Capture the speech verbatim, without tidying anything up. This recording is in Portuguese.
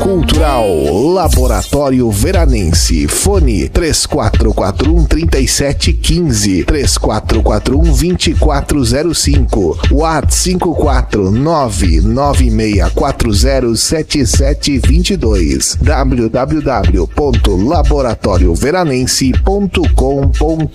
Cultural Laboratório Veranense. Fone três quatro quatro um, três sete um cinco, três quatro quatro um, dois quatro zero cinco, WhatsApp cinco quatro nove nove seis quatro zero sete sete dois dois, w w w ponto laboratório veranense ponto com ponto